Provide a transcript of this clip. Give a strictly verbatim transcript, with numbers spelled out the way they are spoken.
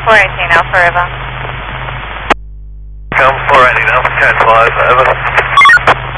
four eighteen Alpha River. Come four eighteen Alpha, code five, over.